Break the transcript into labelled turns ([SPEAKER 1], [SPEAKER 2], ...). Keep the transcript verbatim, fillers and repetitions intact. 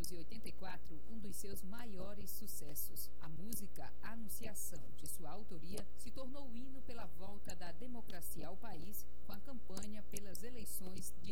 [SPEAKER 1] novecentos e oitenta e quatro, um dos seus maiores sucessos. A música Anunciação, de sua autoria, se tornou o hino pela volta da democracia ao país com a campanha pelas eleições